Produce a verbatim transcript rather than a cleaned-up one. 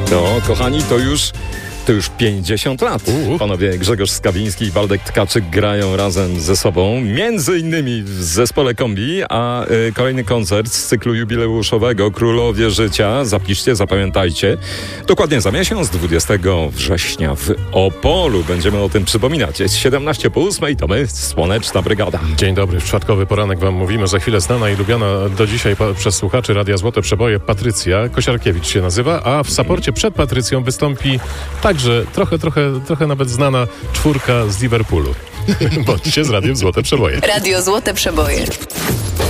No, kochani, to już... To już pięćdziesiąt lat. Uh. Panowie Grzegorz Skawiński i Waldek Tkaczyk grają razem ze sobą, między innymi w zespole Kombi, a y, kolejny koncert z cyklu jubileuszowego Królowie Życia, zapiszcie, zapamiętajcie, dokładnie za miesiąc, dwudziestego września w Opolu. Będziemy o tym przypominać. Jest siedemnaście po ósmej, to my, Słoneczna Brygada. Dzień dobry, w czwartkowy poranek wam mówimy. Za chwilę znana i lubiana do dzisiaj pa- przez słuchaczy Radia Złote Przeboje Patrycja Kosiarkiewicz się nazywa, a w saporcie przed Patrycją wystąpi także trochę, trochę, trochę nawet znana czwórka z Liverpoolu. Bądźcie z Radiem Złote Przeboje. Radio Złote Przeboje.